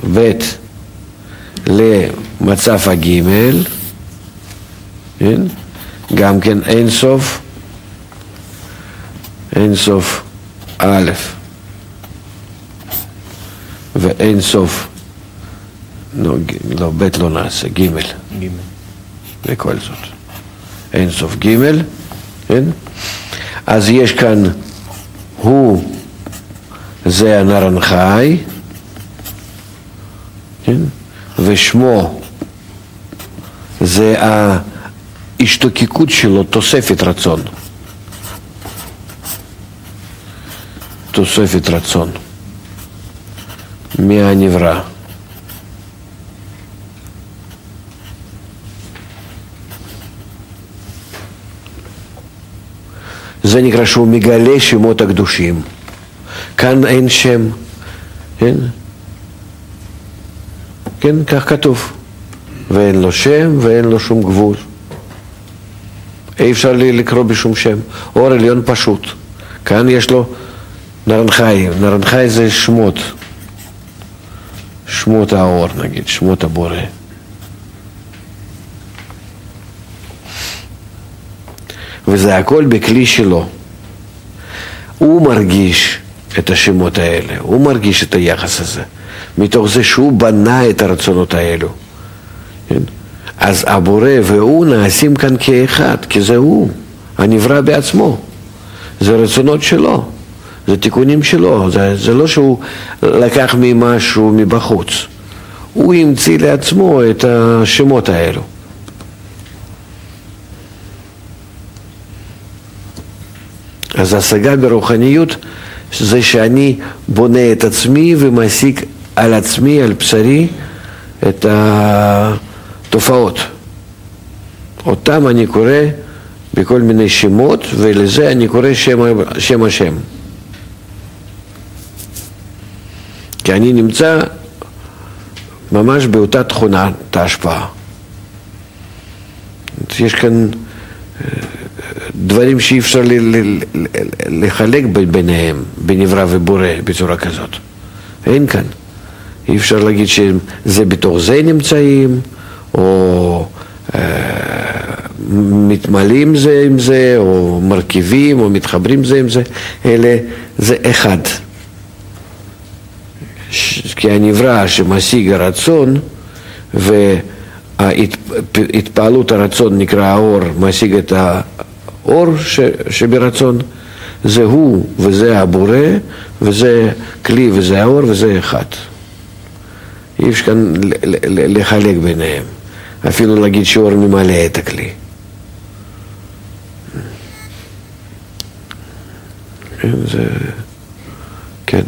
ב' למצב הגימל, כן? גם כן אין סוף, אין סוף א' ואין סוף, לא, ב' לא נעשה, גימל. בכל זאת. אין סוף גימל, כן? אז יש כאן, הוא, זה הנרנחי, כן? ושמו, זה ההשתוקקות שלו, תוספת רצון. תוספת רצון. מהנברא. זה נקרא שהוא מגלה שמות הקדושים. כאן אין שם, כן? כן, כך כתוב. ואין לו שם ואין לו שום גבול. אי אפשר לקרוא בשום שם. אור עליון פשוט. כאן יש לו נרנחי. נרנחי זה שמות. שמות האור, נגיד, שמות הבורא. וזה הכל בכלי שלו. הוא מרגיש את השמות האלה, הוא מרגיש את היחס הזה, מתוך זה שהוא בנה את הרצונות האלו. כן? אז הבורא והוא נעשים כאן כאחד, כי זה הוא, הנברא בעצמו. זה רצונות שלו, זה תיקונים שלו, זה לא שהוא לקח ממשהו מבחוץ. הוא המציא לעצמו את השמות האלו. אז ההשגה ברוחניות זה שאני בונה את עצמי ומעסיק על עצמי, על בשרי, את התופעות. אותם אני קורא בכל מיני שמות, ולזה אני קורא שם השם. כי אני נמצא ממש באותה תכונת ההשפעה. יש כאן דברים שאי אפשר לחלק ביניהם, בנברא ובורא, בצורה כזאת. אין כאן. אי אפשר להגיד שזה בתוך זה נמצאים, או מתמלאים זה עם זה, או מרכיבים, או מתחברים זה עם זה, אלא זה אחד. כי הנברא שמשיג הרצון, והתפעלות הרצון נקרא האור, משיג את האור שברצון, זה הוא וזה הבורא, וזה כלי וזה האור וזה אחד. אי אפשר כאן לחלק ביניהם, אפילו להגיד שאור ממלא את הכלי. כן.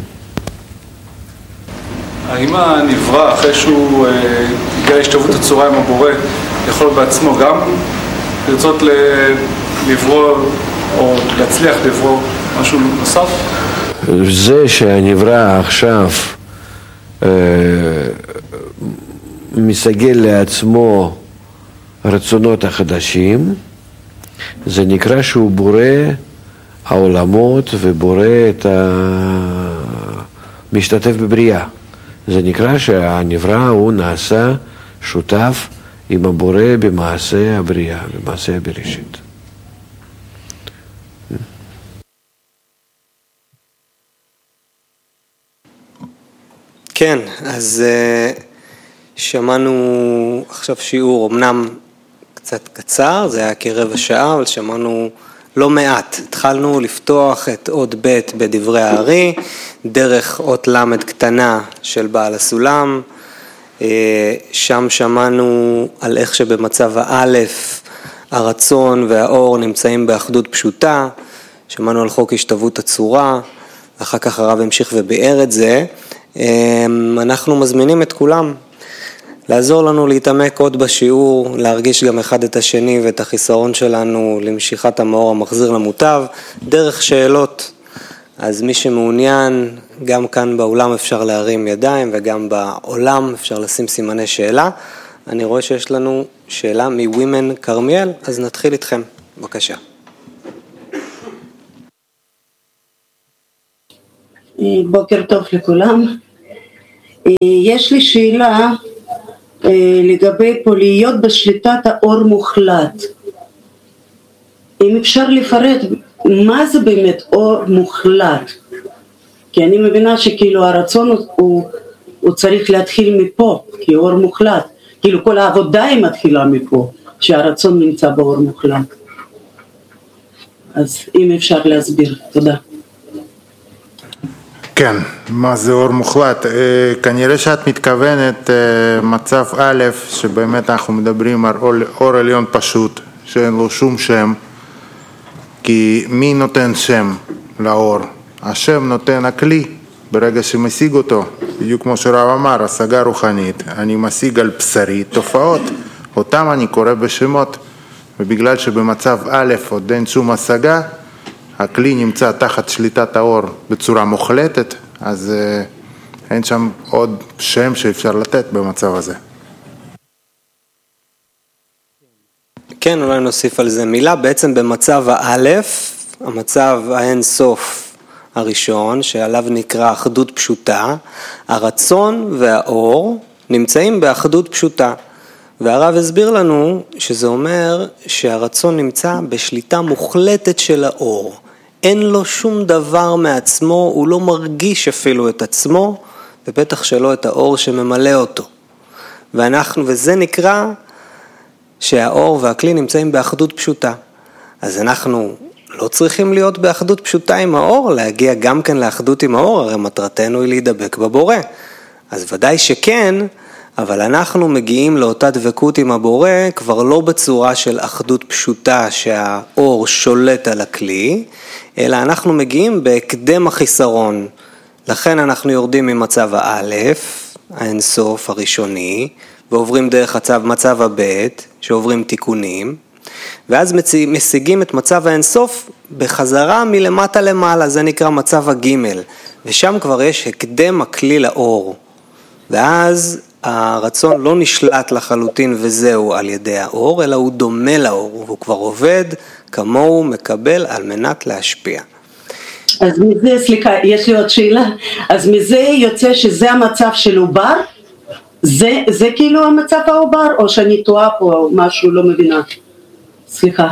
האם הנברא, אחרי שהוא הגיע להשתוות הצורה עם הבורא, יכול בעצמו גם לרצות לברוא או להצליח לברוא משהו נוסף? זה שהנברא עכשיו מסגל לעצמו רצונות החדשים, זה נקרא שהוא בורא העולמות ובורא את משתתף בבריאה. זה נקרא שהנברא הוא נעשה שותף עם הבורא במעשה הבריאה, במעשה הבראשית. כן, אז שמענו עכשיו שיעור אמנם קצת קצר, זה היה כרבע שעה, אבל שמענו לא מעט. התחלנו לפתוח את אות ב' בדברי הארי, דרך אות למד קטנה של בעל הסולם, שם שמענו על איך שבמצב האלף הרצון והאור נמצאים באחדות פשוטה, שמענו על חוק השתוות הצורה, אחר כך הרב המשיך וביאר את זה. אנחנו מזמינים את כולם לעזור לנו להתעמק עוד בשיעור, להרגיש גם אחד את השני ואת החיסרון שלנו למשיכת המאור המחזיר למוטב, דרך שאלות. אז מי שמעוניין, גם כאן באולם אפשר להרים ידיים וגם בעולם אפשר לשים סימני שאלה. אני רואה שיש לנו שאלה מווימן קרמיאל, אז נתחיל איתכם. בבקשה. בוקר טוב לכולם. יש לי שאלה לגבי פה להיות בשליטת האור מוחלט. אם אפשר לפרט מה זה באמת אור מוחלט? כי אני מבינה שכאילו הרצון הוא צריך להתחיל מפה, כי אור מוחלט. כאילו כל העבודה היא מתחילה מפה, שהרצון נמצא באור מוחלט. אז אם אפשר להסביר, תודה. כן, מה זה אור מוחלט? כנראה שאת מתכוונת מצב א', שבאמת אנחנו מדברים על אור עליון פשוט, שאין לו שום שם, כי מי נותן שם לאור? השם נותן הכלי ברגע שמשיג אותו, בדיוק כמו שרב אמר, השגה רוחנית, אני משיג על בשרי תופעות, אותם אני קורא בשמות, ובגלל שבמצב א' עוד אין שום השגה, הכלי נמצא תחת שליטת האור בצורה מוחלטת, אז אין שם עוד שם שאפשר לתת במצב הזה. כן, אולי נוסיף על זה מילה. בעצם במצב האלף, המצב האין סוף הראשון, שעליו נקרא אחדות פשוטה, הרצון והאור נמצאים באחדות פשוטה. והרב הסביר לנו שזה אומר שהרצון נמצא בשליטה מוחלטת של האור. אין לו שום דבר מעצמו, הוא לא מרגיש אפילו את עצמו, ובטח שלא את האור שממלא אותו. וזה נקרא שהאור והכלי נמצאים באחדות פשוטה. אז אנחנו לא צריכים להיות באחדות פשוטה עם האור, להגיע גם כן לאחדות עם האור, הרי מטרתנו היא להידבק בבורא. אז ודאי שכן, אבל אנחנו מגיעים לאותה דבקות עם הבורא כבר לא בצורה של אחדות פשוטה שהאור שולט על הכלי, אלא אנחנו מגיעים בהקדם החיסרון. לכן אנחנו יורדים ממצב האלף, האינסוף הראשוני, ועוברים דרך מצב הבית, שעוברים תיקונים, ואז משיגים את מצב האינסוף בחזרה מלמטה למעלה, זה נקרא מצב הגימל, ושם כבר יש הקדם הכלי לאור, ואז הרצון לא נשלט לחלוטין וזהו על ידי האור, אלא הוא דומה לאור, והוא כבר עובד כמוהו מקבל על מנת להשפיע. אז מזה, סליחה, יש לי עוד שאלה, אז מזה יוצא שזה המצב של עובר? זה כאילו המצב העובר, או שאני טועה פה או משהו, לא מבינה. סליחה.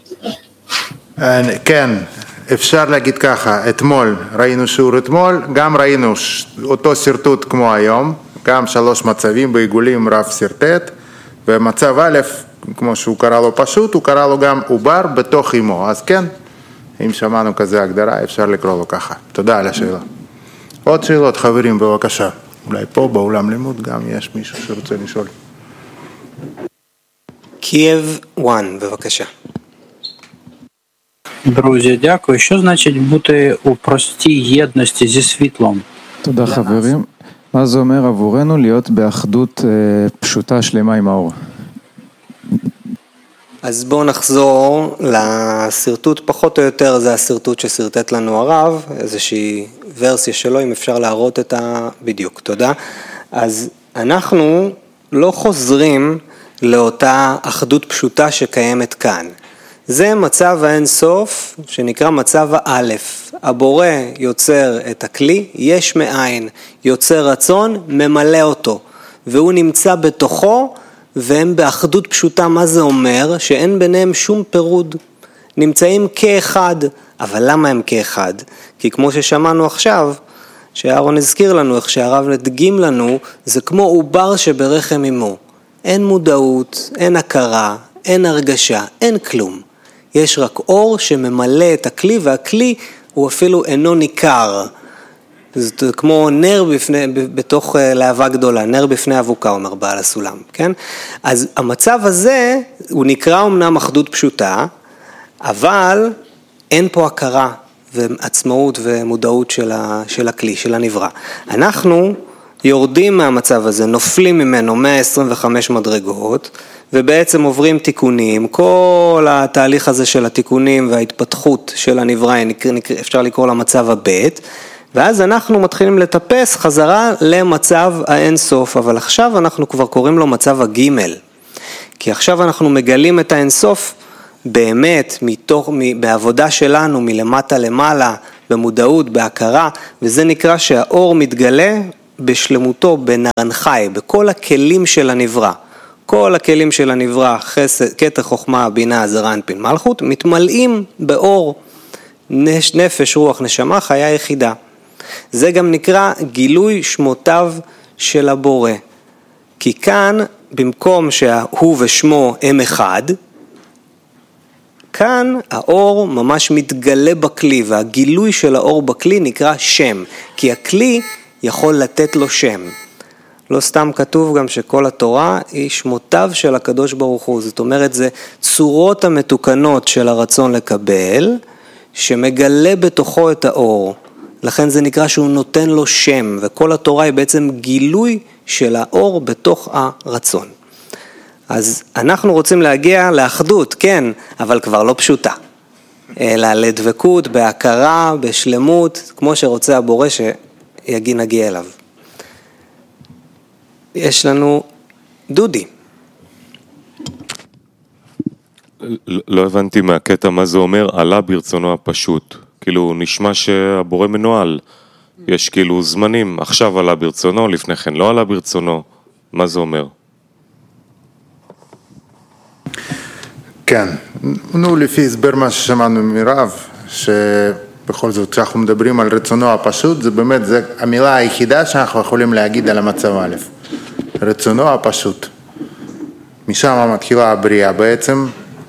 כן, אפשר להגיד ככה, אתמול ראינו שיעור אתמול, גם ראינו אותו סרטוט כמו היום, גם 3 מצבים בעיגולים רב סרטט, ומצב א', כמו שהוא קרא לו פשוט, הוא קרא לו גם עובר בתוך אמו, אז כן, אם שמענו כזה הגדרה, אפשר לקרוא לו ככה. תודה על השאלה. עוד שאלות, חברים, בבקשה. אולי פה באולם לימוד גם יש מישהו שרוצה לשאול. קייב 1, בבקשה. Друзі, дякую. Що значить бути у простій єдності зі світлом? תודה חברים. מה זה אומר עבורנו להיות באחדות פשוטה שלמה עם האור? אז בואו נחזור לסרטוט, פחות או יותר זה הסרטוט שסרטט לנו הרב, איזושהי ורסיה שלו, אם אפשר להראות את בדיוק, תודה. אז אנחנו לא חוזרים לאותה אחדות פשוטה שקיימת כאן. זה מצב האין סוף שנקרא מצב האלף. הבורא יוצר את הכלי, יש מאין, יוצר רצון, ממלא אותו, והוא נמצא בתוכו, והם באחדות פשוטה. מה זה אומר? שאין ביניהם שום פירוד, נמצאים כאחד. אבל למה הם כאחד? כי כמו ששמענו עכשיו, שאהרון הזכיר לנו, איך שהרב נדגים לנו, זה כמו עובר שברחם אמו. אין מודעות, אין הכרה, אין הרגשה, אין כלום. יש רק אור שממלא את הכלי, והכלי הוא אפילו אינו ניכר. זה כמו נר בתוך להבה גדולה, נר בפני אבוקה, אומר בעל הסולם, כן? אז המצב הזה, הוא נקרא אמנם אחדות פשוטה, אבל אין פה הכרה ועצמאות ומודעות של הכלי, של הנברא. אנחנו יורדים מהמצב הזה, נופלים ממנו 125 מדרגות, ובעצם עוברים תיקונים, כל התהליך הזה של התיקונים וההתפתחות של הנברא, אפשר לקרוא למצב הבית, ואז אנחנו מתחילים לטפס חזרה למצב האין סוף, אבל עכשיו אנחנו כבר קוראים לו מצב הגימל, כי עכשיו אנחנו מגלים את האין סוף באמת בעבודה שלנו מלמטה למעלה, במודעות, בהכרה, וזה נקרא שהאור מתגלה בשלמותו בנרנחי, בכל הכלים של הנברא. כל הכלים של הנברא, חסד, קטע, חוכמה, בינה, זרע, אנפין, מלכות, מתמלאים באור נפש, רוח, נשמה, חיה יחידה. זה גם נקרא גילוי שמותיו של הבורא. כי כאן, במקום שהוא ושמו הם אחד, כאן האור ממש מתגלה בכלי, והגילוי של האור בכלי נקרא שם, כי הכלי יכול לתת לו שם. לא סתם כתוב גם שכל התורה היא שמותיו של הקדוש ברוך הוא, זאת אומרת זה צורות המתוקנות של הרצון לקבל, שמגלה בתוכו את האור, לכן זה נקרא שהוא נותן לו שם, וכל התורה היא בעצם גילוי של האור בתוך הרצון. אז אנחנו רוצים להגיע לאחדות, כן, אבל כבר לא פשוטה, אלא לדבקות, בהכרה, בשלמות, כמו שרוצה הבורא שנגיע אליו. יש לנו דודי. לא הבנתי מהקטע מה זה אומר, עלה ברצונו הפשוט. כאילו נשמע שהבורא מנועל. יש כאילו זמנים, עכשיו עלה ברצונו, לפני כן לא עלה ברצונו. מה זה אומר? כן, לפי הסבר מה ששמענו מרב, שבכל זאת כשאנחנו מדברים על רצונו הפשוט, זה באמת זה המילה היחידה שאנחנו יכולים להגיד על המצב א', רצונו הפשוט. משם מתחילה הבריאה בעצם,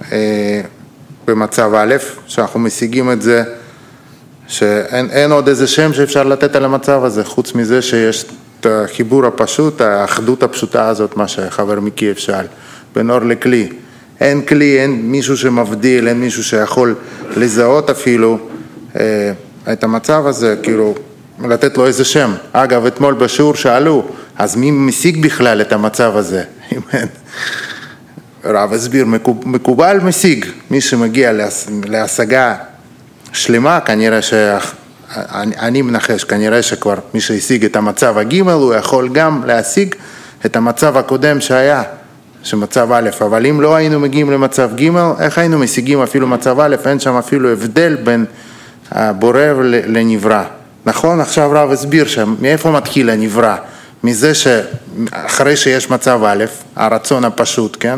במצב א', שאנחנו משיגים את זה, שאין עוד איזה שם שאפשר לתת על המצב הזה, חוץ מזה שיש את החיבור הפשוט, האחדות הפשוטה הזאת, מה שחבר מקייב שאל, בין אור לכלי. אין כלי, אין מישהו שמבדיל, אין מישהו שיכול לזהות אפילו את המצב הזה, כאילו לתת לו איזה שם. אגב, אתמול בשיעור שאלו, אז מי משיג בכלל את המצב הזה? רב הסביר, מקובל משיג, מי שמגיע להשגה שלמה, כנראה אני מנחש, כנראה שכבר מי שהשיג את המצב הג' הוא יכול גם להשיג את המצב הקודם שהיה, שמצב א', אבל אם לא היינו מגיעים למצב ג', איך היינו משיגים אפילו מצב א', אין שם אפילו הבדל בין הבורא לנברא. נכון, עכשיו רב הסביר מאיפה מתחיל הנברא? מזה שאחרי שיש מצב א', הרצון הפשוט, כן?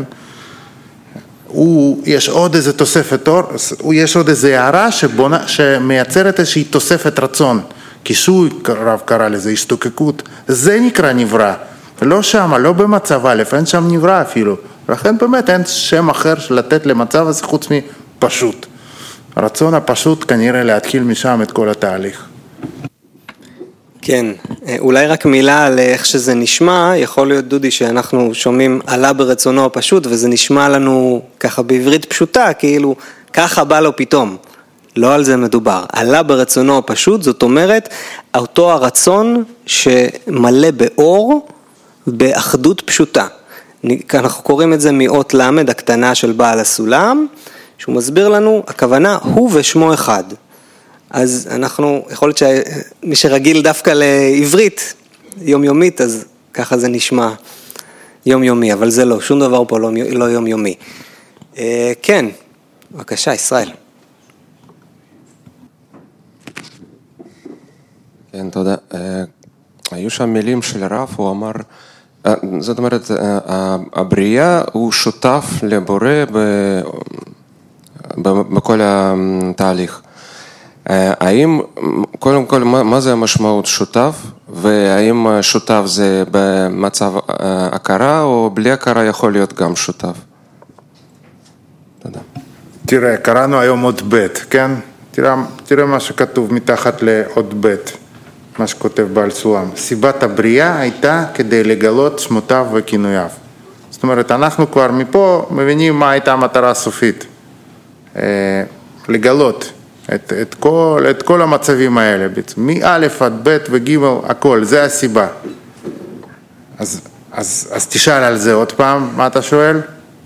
יש עוד איזה תוספת אור, יש עוד איזה הערה שמייצרת איזושהי תוספת רצון, כיסוי, רב קרא לזה, השתוקקות, זה נקרא נברא, לא שם, לא במצב א', אין שם נברא אפילו, לכן באמת אין שם אחר לתת למצב הזה חוץ מפשוט. הרצון הפשוט כנראה להתחיל משם את כל התהליך. כן, אולי רק מילה על איך שזה נשמע, יכול להיות דודי שאנחנו שומעים עלה ברצונו הפשוט, וזה נשמע לנו ככה בעברית פשוטה, כאילו ככה בא לו פתאום, לא על זה מדובר. עלה ברצונו הפשוט, זאת אומרת, אותו הרצון שמלא באור, באחדות פשוטה. אנחנו קוראים את זה מאות למד, הקטנה של בעל הסולם, שהוא מסביר לנו, הכוונה הוא ושמו אחד. אז אנחנו, יכול להיות שמי שרגיל דווקא לעברית יומיומית, אז ככה זה נשמע יומיומי, אבל זה לא, שום דבר פה לא יומיומי. כן, בבקשה, ישראל. כן, תודה. היו שם מילים של רב, הוא אמר, זאת אומרת, הבריאה הוא שותף לבורא בכל התהליך. האם, קודם כל, מה זה המשמעות שותף, והאם שותף זה במצב הכרה, או בלי הכרה יכול להיות גם שותף? תודה. תראה, קראנו היום עוד ב', כן? תראה מה שכתוב מתחת לעוד ב', מה שכותב בעל סולם. סיבת הבריאה הייתה כדי לגלות שמותיו וכינוייו. זאת אומרת, אנחנו כבר מפה מבינים מה הייתה המטרה הסופית. לגלות. את כל המצבים האלה, מא' עד ב' וג' הכל, זה הסיבה. אז תשאל על זה עוד פעם, מה אתה שואל?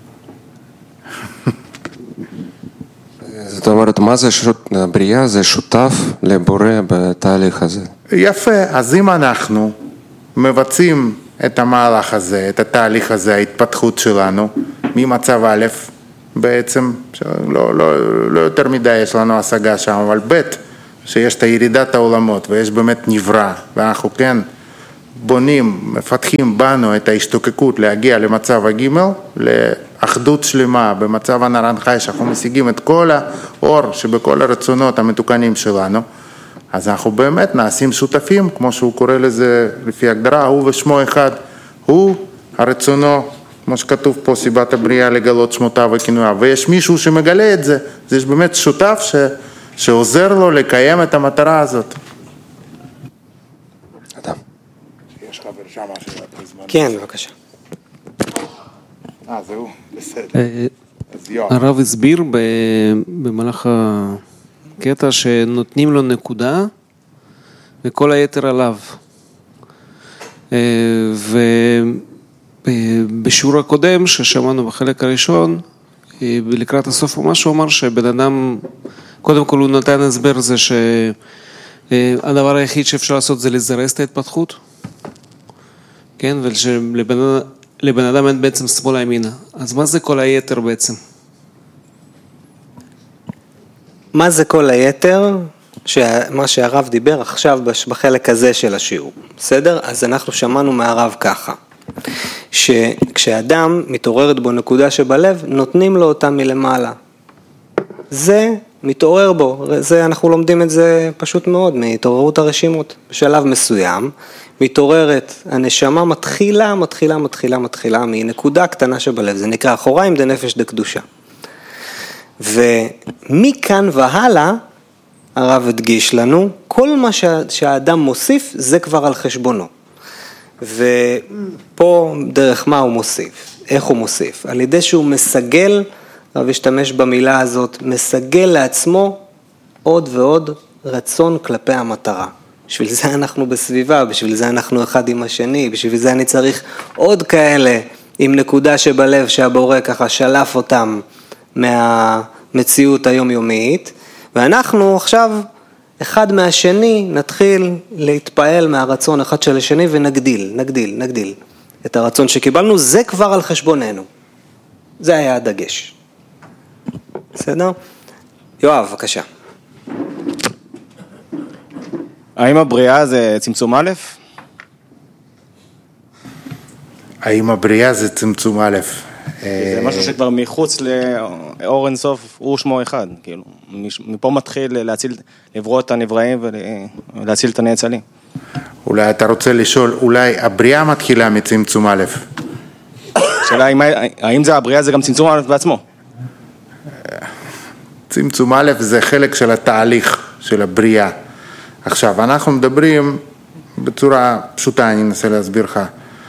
זאת אומרת, מה זה בריאה? זה שותף לבורא בתהליך הזה. יפה, אז אם אנחנו מבצעים את המהלך הזה, את התהליך הזה, ההתפתחות שלנו, ממצב א', בעצם, לא יותר מדי יש לנו השגה שם, אבל ב' שיש את הירידת העולמות ויש באמת נברא, ואנחנו כן בונים, מפתחים בנו את ההשתוקקות להגיע למצב הגימל, לאחדות שלמה במצב הנרן חי, שאנחנו משיגים את כל האור שבכל הרצונות המתוקנים שלנו, אז אנחנו באמת נעשים שותפים, כמו שהוא קורא לזה לפי הגדרה, הוא ושמו אחד, הוא הרצונו, כמו שכתוב פה, סיבת הבריאה לגלות שמותיו וכינויו, ויש מישהו שמגלה את זה, אז יש באמת שותף שעוזר לו לקיים את המטרה הזאת. יש חבר שם בזמן. כן, בבקשה. זהו, בסדר. הרב הסביר במהלך הקטע שנותנים לו נקודה וכל היתר עליו. ובשיעור הקודם ששמענו בחלק הראשון, לקראת הסוף ממש הוא אמר שבן אדם, קודם כל הוא נתן הסבר זה שהדבר היחיד שאפשר לעשות זה לזרז את ההתפתחות, כן, ולבן אדם אין בעצם שמאלה ימינה. אז מה זה כל היתר בעצם? מה זה כל היתר? מה שהרב דיבר עכשיו בחלק הזה של השיעור, בסדר? אז אנחנו שמענו מהרב ככה, שכשאדם מתעוררת בו נקודה שבלב, נותנים לו אותה מלמעלה. זה מתעורר בו, זה אנחנו לומדים את זה פשוט מאוד, מהתעוררות הרשימות. בשלב מסוים, מתעוררת, הנשמה מתחילה מנקודה קטנה שבלב, זה נקרא אחוריים דנפש דקדושה. ומכאן והלאה, הרב הדגיש לנו, כל מה שהאדם מוסיף, זה כבר על חשבונו. ופה דרך מה הוא מוסיף, איך הוא מוסיף? על ידי שהוא מסגל, הרב השתמש במילה הזאת, מסגל לעצמו עוד ועוד רצון כלפי המטרה. בשביל זה אנחנו בסביבה, בשביל זה אנחנו אחד עם השני, בשביל זה אני צריך עוד כאלה עם נקודה שבלב שהבורא ככה שלף אותם מהמציאות היומיומית, ואנחנו עכשיו אחד מהשני נתחיל להתפעל מהרצון אחד של השני ונגדיל את הרצון שקיבלנו, זה כבר על חשבוננו. זה היה הדגש. בסדר? יואב, בבקשה. האם הבריאה זה צמצום א'? האם הבריאה זה צמצום א'? זה משהו שכבר מחוץ לאור אינסוף, הוא שמו אחד, כאילו. מפה מתחיל לברוא את הנבראים ולהציל את הנאצלים. אולי אתה רוצה לשאול, אולי הבריאה מתחילה מצמצום א'? השאלה האם זה הבריאה זה גם צמצום א' בעצמו? צמצום א' זה חלק של התהליך של הבריאה. עכשיו, אנחנו מדברים בצורה פשוטה, אני אנסה להסביר לך.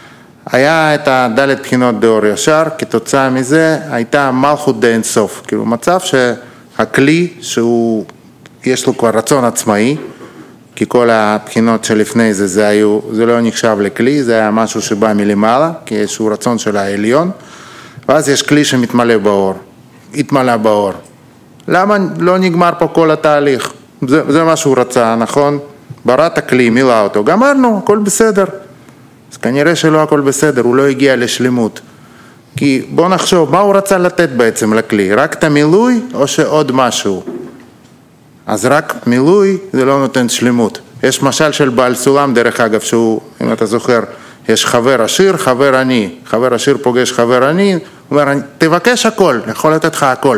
היה את הדלת בחינות דאור ישר, כתוצאה מזה הייתה מלכות די אינסוף, כאילו מצב שהכלי שהוא, יש לו כבר רצון עצמאי, כי כל הבחינות שלפני זה, זה לא נחשב לכלי, זה היה משהו שבא מלמעלה, כי יש הוא רצון של העליון, ואז יש כלי שמתמלא באור, התמלא באור. למה לא נגמר פה כל התהליך? זה מה שהוא רצה, נכון? בראת הכלי, מילא אותו, גמרנו, הכל בסדר. אז כנראה שלא הכל בסדר, הוא לא הגיע לשלמות. כי בוא נחשוב, מה הוא רצה לתת בעצם לכלי? רק את המילוי או שעוד משהו? אז רק מילוי זה לא נותן שלמות. יש משל של בעל סולם, דרך אגב, שהוא, אם אתה זוכר, יש חבר עשיר, חבר עני. חבר עשיר פוגש חבר עני, הוא אומר, תבקש הכל, יכול לתת לך הכל.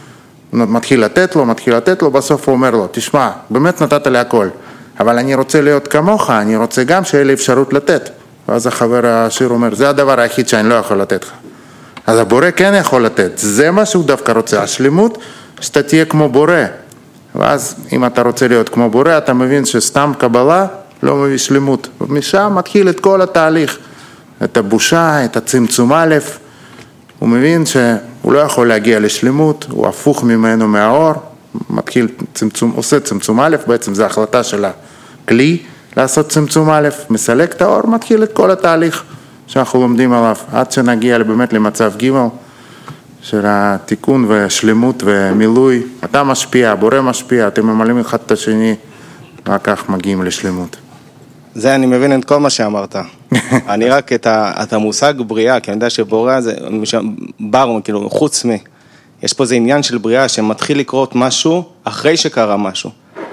מתחיל לתת לו, בסוף הוא אומר לו, תשמע, באמת נתת לי הכל, אבל אני רוצה להיות כמוך, אני רוצה גם שיהיה לי אפשרות לתת. ואז החבר העשיר אומר, זה הדבר היחיד שאני לא יכול לתת לך. אז הבורא כן יכול לתת, זה מה שהוא דווקא רוצה, השלמות, שאתה תהיה כמו בורא. ואז אם אתה רוצה להיות כמו בורא, אתה מבין שסתם קבלה לא מביא שלמות. ומשם מתחיל את כל התהליך, את הבושה, את הצמצום א', הוא מבין שהוא לא יכול להגיע לשלמות, הוא הפוך ממנו מהאור, מתחיל צמצום, עושה צמצום א', בעצם זו החלטה של הכלי לעשות צמצום א', מסלק את האור, מתחיל את כל התהליך שאנחנו לומדים עליו, עד שנגיע באמת למצב ג' של התיקון והשלמות ומילוי. אתה משפיע, הבורא משפיע, אתם ממלאים אחד את השני, רק כך מגיעים לשלמות. זה אני מבין את כל מה שאמרת. אני רק את המושג בריאה, כי אני יודע שבריאה זה בר, כאילו חוץ יש פה זה עניין של בריאה שמתחיל לקרות משהו אחרי שקרה משהו.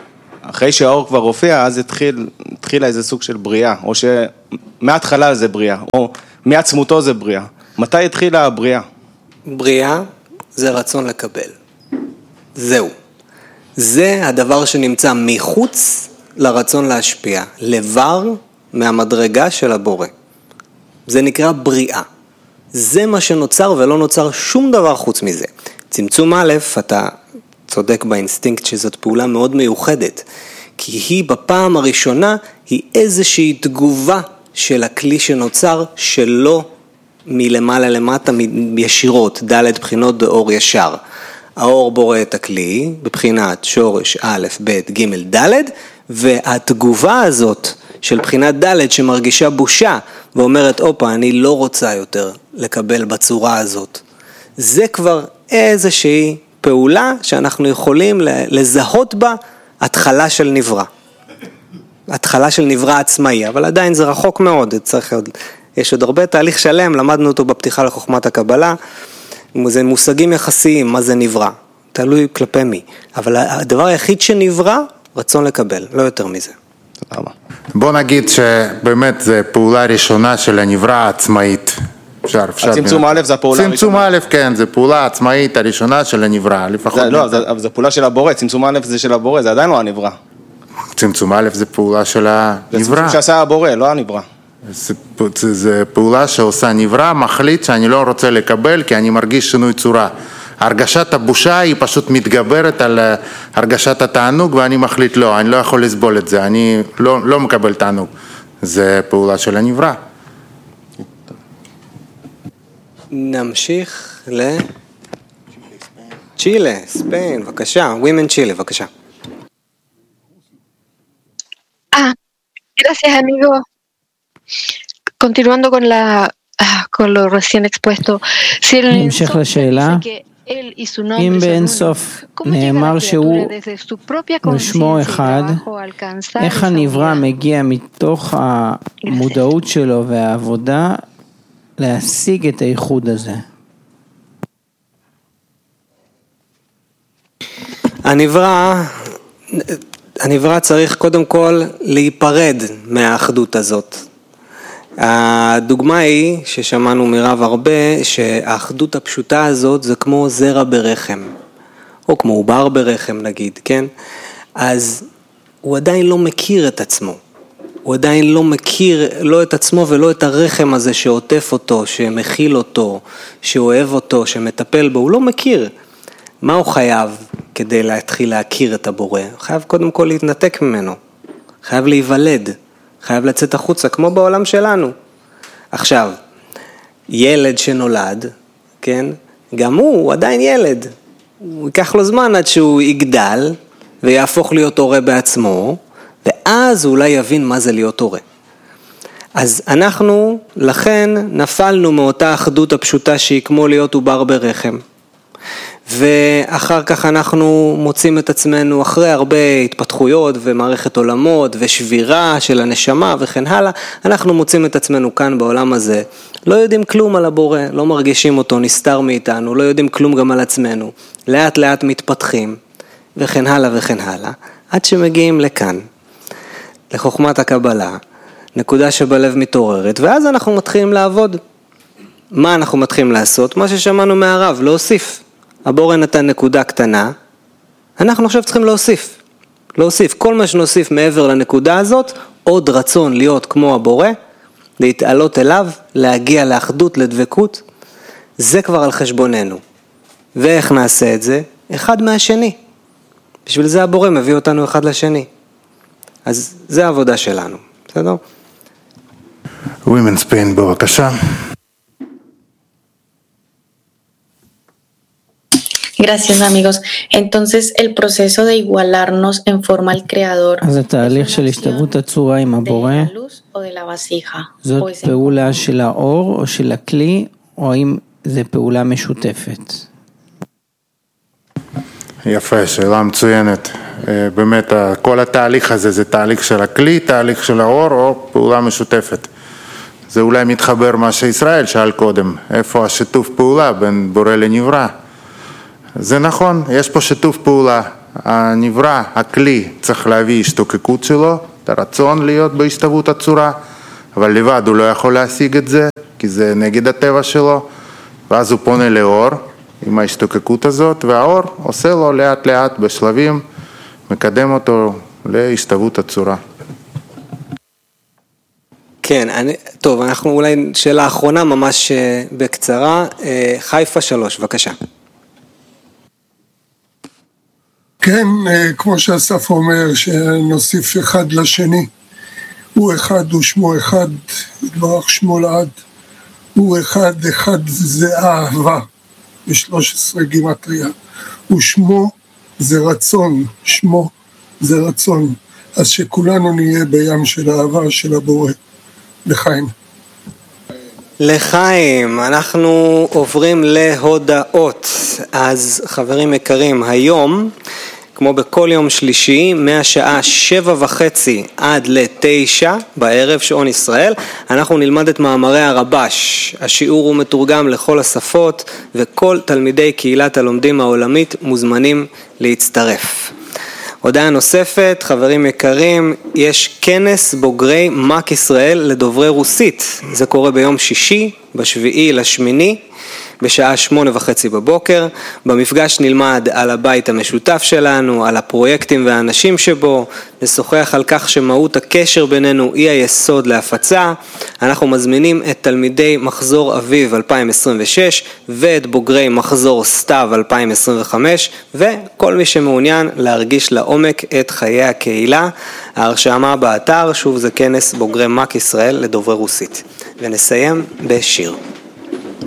אחרי שהאור כבר הופיע, אז התחילה איזה סוג של בריאה, או שמההתחלה זה בריאה, או מעצמותו זה בריאה. מתי התחילה הבריאה? בריאה זה רצון לקבל. זהו. זה הדבר שנמצא מחוץ לרצון להשפיע, לבר מהמדרגה של הבורא. זה נקרא בריאה. זה מה שנוצר ולא נוצר שום דבר חוץ מזה. צמצום א', אתה צודק באינסטינקט שזאת פעולה מאוד מיוחדת, כי היא בפעם הראשונה היא איזושהי תגובה של הכלי שנוצר שלא מלמעלה למטה ישירות, ד' בחינות באור ישר. האור בורא את הכלי בבחינת שורש א', ב', ג', ד', והתגובה הזאת של בחינת ד' שמרגישה בושה ואומרת, אופה, אני לא רוצה יותר לקבל בצורה הזאת. זה כבר איזושהי פעולה שאנחנו יכולים לזהות בה התחלה של נברא. התחלה של נברא עצמאי, אבל עדיין זה רחוק מאוד, יש עוד הרבה תהליך שלם, למדנו אותו בפתיחה לחוכמת הקבלה, זה מושגים יחסיים, מה זה נברא, תלוי כלפי מי, אבל הדבר היחיד שנברא, רצון לקבל, לא יותר מזה. בוא נגיד שבאמת זה פעולה ראשונה של הנברא העצמאית. צמצום א' זה הפעולה הראשונה. צמצום א', כן, זה פעולה עצמאית הראשונה של הנברא, לפחות. לא, אבל זה פעולה של הבורא, צמצום א' זה של הבורא, זה עדיין לא הנברא. צמצום א' זה פעולה של הנברא. זה צמצום שעשה הבורא, לא הנברא. זה פעולה שעושה נברא, מחליט שאני לא רוצה לקבל כי אני מרגיש שינוי צורה. הרגשת הבושה היא פשוט מתגברת על הרגשת התענוג ואני מחליט לא, אני לא יכול לסבול את זה, אני לא מקבל תענוג. זה פעולה של הנברא. נמשיך צ'ילה, ספיין, בבקשה, Women Chile, בבקשה. Gracias amigo. Continuando con lo recién expuesto, si el נמשך לשאלה, אם באין סוף נאמר שהוא ושמו אחד, איך הנברא מגיע מתוך המודעות שלו והעבודה להשיג את הייחוד הזה? הנברא צריך קודם כל להיפרד מהאחדות הזאת. הדוגמה היא ששמענו מרב הרבה שהאחדות הפשוטה הזאת זה כמו זרע ברחם או כמו עובר ברחם נגיד, כן? אז הוא עדיין לא מכיר את עצמו, הוא עדיין לא מכיר לא את עצמו ולא את הרחם הזה שעוטף אותו, שמכיל אותו, שאוהב אותו, שמטפל בו, הוא לא מכיר. מה הוא חייב כדי להתחיל להכיר את הבורא? הוא חייב קודם כל להתנתק ממנו, חייב להיוולד, חייב לצאת החוצה, כמו בעולם שלנו. עכשיו, ילד שנולד, כן? גם הוא עדיין ילד. הוא ייקח לו זמן עד שהוא יגדל ויהפוך להיות הורה בעצמו, ואז הוא אולי יבין מה זה להיות הורה. אז אנחנו, לכן, נפלנו מאותה אחדות הפשוטה שהיא כמו להיות עובר ברחם. ואחר כך אנחנו מוצאים את עצמנו אחרי הרבה התפתחויות ומערכת עולמות ושבירה של הנשמה וכן הלאה, אנחנו מוצאים את עצמנו כאן בעולם הזה, לא יודעים כלום על הבורא, לא מרגישים אותו, נסתר מאיתנו, לא יודעים כלום גם על עצמנו, לאט לאט מתפתחים וכן הלאה וכן הלאה, עד שמגיעים לכאן, לחוכמת הקבלה, נקודה שבלב מתעוררת, ואז אנחנו מתחילים לעבוד. מה אנחנו מתחילים לעשות? מה ששמענו מהרב, להוסיף. הבורא נתן נקודה קטנה, אנחנו עכשיו צריכים להוסיף, כל מה שנוסיף מעבר לנקודה הזאת, עוד רצון להיות כמו הבורא, להתעלות אליו, להגיע לאחדות, לדבקות, זה כבר על חשבוננו. ואיך נעשה את זה? אחד מהשני. בשביל זה הבורא מביא אותנו אחד לשני. אז זה העבודה שלנו, בסדר? Women Spain, בבקשה. Gracias amigos. Entonces el proceso de igualarnos en forma al creador. אז התהליך של השתוות הצורה עם הבורא, זאת פעולה של האור או של הכלי, או האם זה פעולה משותפת? יפה, שאלה מצוינת. באמת כל התהליך הזה זה תהליך של הכלי, תהליך של האור או פעולה משותפת. זה אולי מתחבר מה שישראל שאל קודם, איפה השיתוף פעולה בין בורא לנברא. זה נכון, יש פה שיתוף פעולה, הנברא, הכלי, צריך להביא השתוקקות שלו, את הרצון להיות בהשתוות הצורה, אבל לבד הוא לא יכול להשיג את זה, כי זה נגד הטבע שלו, ואז הוא פונה לאור עם ההשתוקקות הזאת, והאור עושה לו לאט לאט בשלבים, מקדם אותו להשתוות הצורה. כן, טוב, אנחנו אולי שאלה אחרונה ממש בקצרה, חיפה 3, בבקשה. כן, כמו שאסף אומר, שנוסיף אחד לשני, הוא אחד, הוא שמו אחד, יתברך שמו לעד, הוא אחד, אחד זה אהבה, ב-13 גימטריה, ושמו זה רצון, שמו זה רצון, אז שכולנו נהיה בים של אהבה של הבורא. לחיים. לחיים, אנחנו עוברים להודעות. אז חברים יקרים, היום, כמו בכל יום שלישי, מהשעה 7:30 עד 9 בערב, שעון ישראל, אנחנו נלמד את מאמרי הרבש. השיעור הוא מתורגם לכל השפות, וכל תלמידי קהילת הלומדים העולמית מוזמנים להצטרף. הודעה נוספת, חברים יקרים, יש כנס בוגרי מק ישראל לדוברי רוסית. זה קורה ביום שישי, ב7/8, בשעה 8:30 בבוקר. במפגש נלמד על הבית המשותף שלנו, על הפרויקטים והאנשים שבו, נשוחח על כך שמהות הקשר בינינו היא היסוד להפצה. אנחנו מזמינים את תלמידי מחזור אביב 2026 ואת בוגרי מחזור סתיו 2025 וכל מי שמעוניין להרגיש לעומק את חיי הקהילה. ההרשמה באתר, שוב זה כנס בוגרי מק ישראל לדוברי רוסית. ונסיים בשיר.